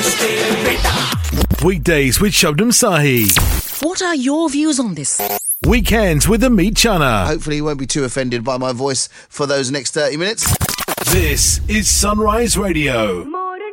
Weekdays with Shabnam Sahi. What are your views on this? Weekends with Amit Chana. Hopefully you won't be too offended by my voice for those next 30 minutes. This is Sunrise Radio.